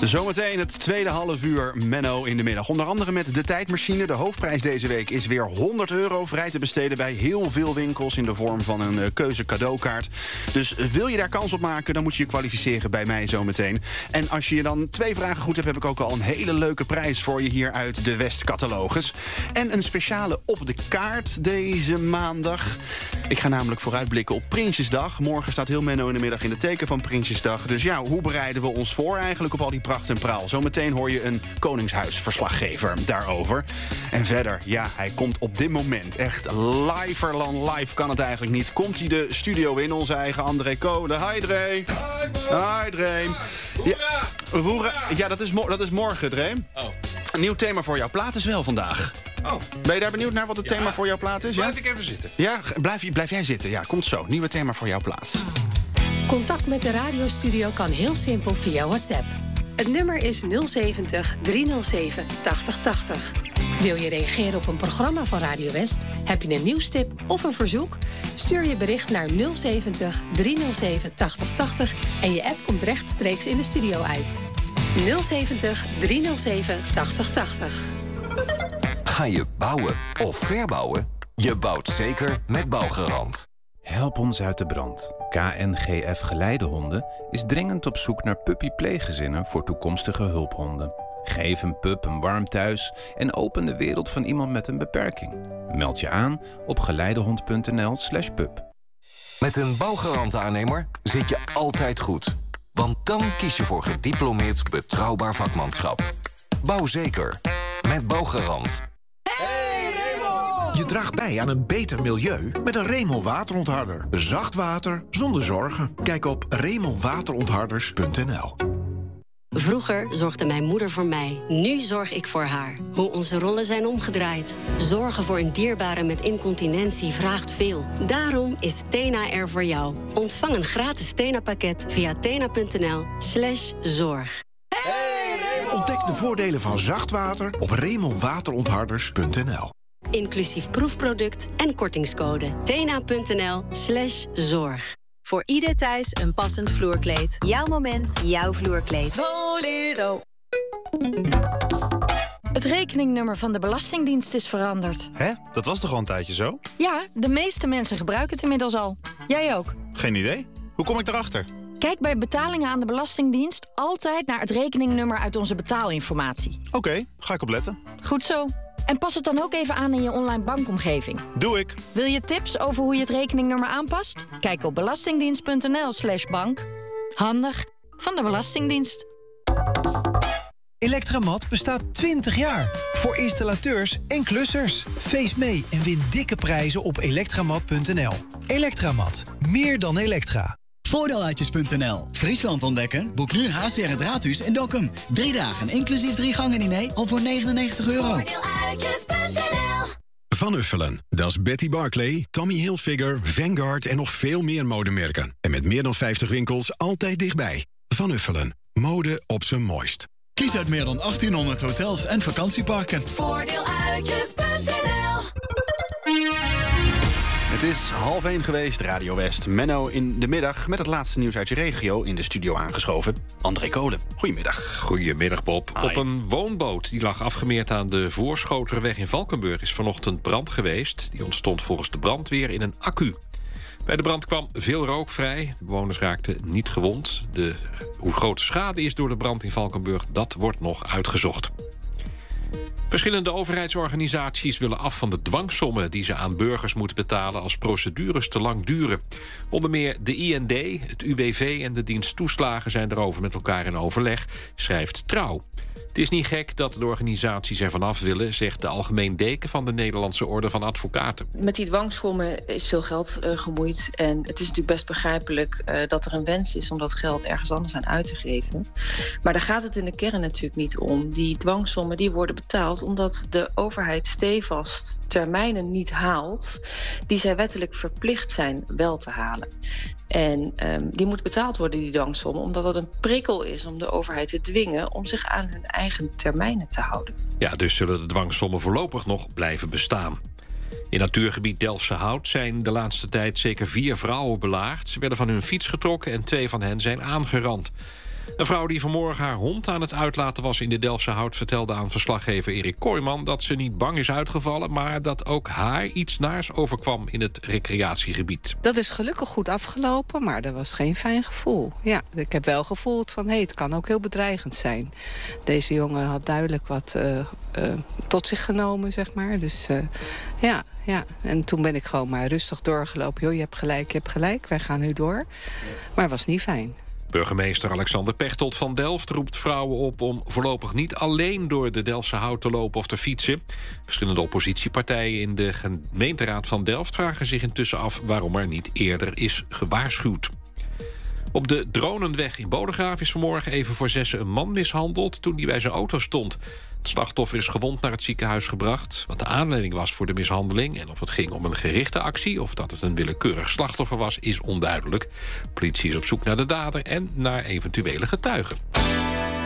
Zometeen het tweede halfuur Menno in de middag. Onder andere met de tijdmachine. De hoofdprijs deze week is weer €100 vrij te besteden bij heel veel winkels in de vorm van een keuze cadeaukaart. Dus wil je daar kans op maken, dan moet je je kwalificeren bij mij zometeen. En als je dan 2 vragen goed hebt, heb ik ook al een hele leuke prijs voor je hier uit de Westcatalogus. En een speciale op de kaart deze maandag. Ik ga namelijk vooruitblikken op Prinsjesdag. Morgen staat heel Menno in de middag in het teken van Prinsjesdag. Dus ja, hoe bereiden we ons voor eigenlijk op al die pracht en praal? Zometeen hoor je een Koningshuisverslaggever daarover. En verder, ja, hij komt op dit moment echt liverland live kan het eigenlijk niet. Komt hij de studio in, onze eigen André Kolen. Hi Dre. Hi Dre. Ja, hoera. Ja, dat is morgen, Dre. Oh. Een nieuw thema voor jouw plaat is wel vandaag. Oh. Ben je daar benieuwd naar wat het thema voor jouw plaat is? Blijf ik even zitten. Ja, blijf jij zitten. Ja, komt zo. Nieuwe thema voor jouw plaat. Contact met de radiostudio kan heel simpel via WhatsApp. Het nummer is 070 307 8080. Wil je reageren op een programma van Radio West? Heb je een nieuwstip of een verzoek? Stuur je bericht naar 070 307 8080 en je app komt rechtstreeks in de studio uit. 070 307 8080. Ga je bouwen of verbouwen? Je bouwt zeker met Bouwgarant. Help ons uit de brand. KNGF Geleidehonden is dringend op zoek naar puppy-pleeggezinnen voor toekomstige hulphonden. Geef een pup een warm thuis en open de wereld van iemand met een beperking. Meld je aan op geleidehond.nl/pup. Met een Bouwgarant-aannemer zit je altijd goed. Want dan kies je voor gediplomeerd betrouwbaar vakmanschap. Bouw zeker. Met Bouwgarant. Je draagt bij aan een beter milieu met een Remel waterontharder. Zacht water zonder zorgen. Kijk op remelwaterontharders.nl. Vroeger zorgde mijn moeder voor mij. Nu zorg ik voor haar. Hoe onze rollen zijn omgedraaid. Zorgen voor een dierbare met incontinentie vraagt veel. Daarom is Tena er voor jou. Ontvang een gratis Tena-pakket via tena.nl/zorg. Ontdek de voordelen van zacht water op remelwaterontharders.nl. Inclusief proefproduct en kortingscode. tena.nl/zorg. Voor ieder thuis een passend vloerkleed. Jouw moment, jouw vloerkleed. Volero. Het rekeningnummer van de Belastingdienst is veranderd. Hè? Dat was toch al een tijdje zo? Ja, de meeste mensen gebruiken het inmiddels al. Jij ook? Geen idee. Hoe kom ik erachter? Kijk bij betalingen aan de Belastingdienst altijd naar het rekeningnummer uit onze betaalinformatie. Oké, ga ik opletten. Goed zo. En pas het dan ook even aan in je online bankomgeving. Doe ik. Wil je tips over hoe je het rekeningnummer aanpast? Kijk op belastingdienst.nl/bank. Handig van de Belastingdienst. Electramat bestaat 20 jaar. Voor installateurs en klussers. Feest mee en win dikke prijzen op elektramat.nl. Electramat. Meer dan elektra. Voordeeluitjes.nl. Friesland ontdekken? Boek nu HCR het Raadhuis in Dokkum. 3 dagen, inclusief 3 gangen diner, al voor €99. Voordeeluitjes.nl. Van Uffelen, dat is Betty Barclay, Tommy Hilfiger, Vanguard en nog veel meer modemerken. En met meer dan 50 winkels altijd dichtbij. Van Uffelen, mode op zijn mooist. Kies uit meer dan 1800 hotels en vakantieparken. Voordeeluitjes.nl. Het is 12:30 geweest, Radio West. Menno in de middag met het laatste nieuws uit je regio. In de studio aangeschoven, André Kolen. Goedemiddag. Goedemiddag, Bob. Hi. Op een woonboot die lag afgemeerd aan de Voorschoterweg in Valkenburg is vanochtend brand geweest. Die ontstond volgens de brandweer in een accu. Bij de brand kwam veel rook vrij. De bewoners raakten niet gewond. Hoe groot de schade is door de brand in Valkenburg, dat wordt nog uitgezocht. Verschillende overheidsorganisaties willen af van de dwangsommen die ze aan burgers moeten betalen als procedures te lang duren. Onder meer de IND, het UWV en de dienst toeslagen zijn erover met elkaar in overleg, schrijft Trouw. Het is niet gek dat de organisaties ervan af willen, zegt de algemeen deken van de Nederlandse Orde van Advocaten. Met die dwangsommen is veel geld gemoeid. En het is natuurlijk best begrijpelijk dat er een wens is om dat geld ergens anders aan uit te geven. Maar daar gaat het in de kern natuurlijk niet om. Die dwangsommen die worden betaald omdat de overheid stevast termijnen niet haalt die zij wettelijk verplicht zijn wel te halen. En die moet betaald worden, die dwangsommen, omdat dat een prikkel is om de overheid te dwingen om zich aan hun eigen termijnen te houden. Ja, dus zullen de dwangsommen voorlopig nog blijven bestaan. In natuurgebied Delftse Hout zijn de laatste tijd zeker 4 vrouwen belaagd. Ze werden van hun fiets getrokken en 2 van hen zijn aangerand. Een vrouw die vanmorgen haar hond aan het uitlaten was in de Delftse Hout vertelde aan verslaggever Erik Kooijman dat ze niet bang is uitgevallen, maar dat ook haar iets naars overkwam in het recreatiegebied. Dat is gelukkig goed afgelopen, maar dat was geen fijn gevoel. Ja, ik heb wel gevoeld van het kan ook heel bedreigend zijn. Deze jongen had duidelijk wat tot zich genomen, zeg maar. Dus ja. En toen ben ik gewoon maar rustig doorgelopen. Joh, je hebt gelijk, wij gaan nu door. Maar het was niet fijn. Burgemeester Alexander Pechtold van Delft roept vrouwen op om voorlopig niet alleen door de Delftse Hout te lopen of te fietsen. Verschillende oppositiepartijen in de gemeenteraad van Delft vragen zich intussen af waarom er niet eerder is gewaarschuwd. Op de Dronenweg in Bodegraaf is vanmorgen even voor 6 een man mishandeld toen hij bij zijn auto stond. Het slachtoffer is gewond naar het ziekenhuis gebracht. Wat de aanleiding was voor de mishandeling en of het ging om een gerichte actie of dat het een willekeurig slachtoffer was, is onduidelijk. De politie is op zoek naar de dader en naar eventuele getuigen.